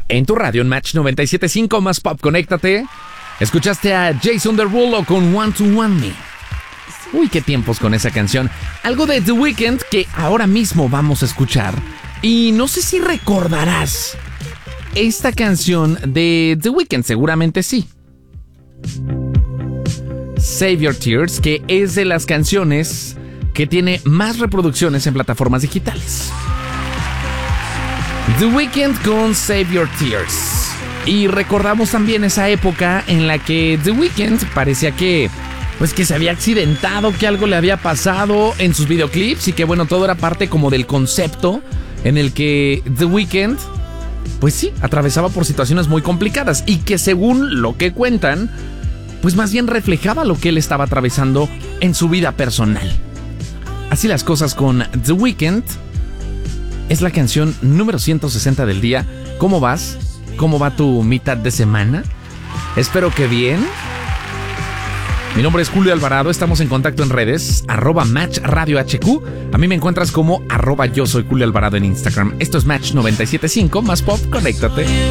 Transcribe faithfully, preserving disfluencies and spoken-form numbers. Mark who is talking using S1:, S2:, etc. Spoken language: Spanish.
S1: en tu radio en Match noventa y siete punto cinco más Pop. Conéctate. Escuchaste a Jason Derulo con Want to Want Me. Uy, qué tiempos con esa canción. Algo de The Weeknd que ahora mismo vamos a escuchar. Y no sé si recordarás esta canción de The Weeknd, seguramente sí. Save Your Tears, que es de las canciones que tiene más reproducciones en plataformas digitales. The Weeknd con Save Your Tears. Y recordamos también esa época en la que The Weeknd parecía que, pues que se había accidentado, que algo le había pasado en sus videoclips y que bueno, todo era parte como del concepto en el que The Weeknd, pues sí, atravesaba por situaciones muy complicadas y que según lo que cuentan, pues más bien reflejaba lo que él estaba atravesando en su vida personal. Así las cosas con The Weeknd. Es la canción número ciento sesenta del día. ¿Cómo vas? ¿Cómo va tu mitad de semana? Espero que bien. Mi nombre es Julio Alvarado, estamos en contacto en redes, arroba Match Radio H Q. A mí me encuentras como arroba yo soy Julio Alvarado en Instagram. Esto es Match noventa y siete punto cinco más Pop, conéctate.